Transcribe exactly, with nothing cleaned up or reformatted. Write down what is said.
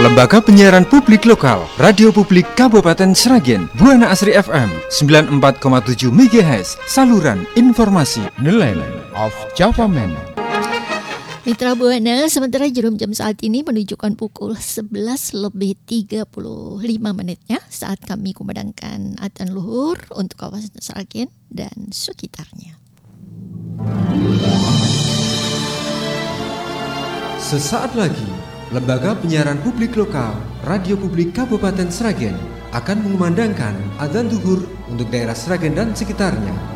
Lembaga Penyiaran Publik Lokal, Radio Publik Kabupaten Sragen, Buana Asri F M sembilan puluh empat koma tujuh megahertz, saluran informasi Nelayan of Java Man. Mitra Buana, sementara jarum jam saat ini menunjukkan pukul sebelas lebih tiga puluh lima menitnya saat kami kumandangkan adzan luhur untuk kawasan Sragen dan sekitarnya. Sesaat lagi, Lembaga Penyiaran Publik Lokal, Radio Publik Kabupaten Sragen akan mengumandangkan adzan zuhur untuk daerah Sragen dan sekitarnya.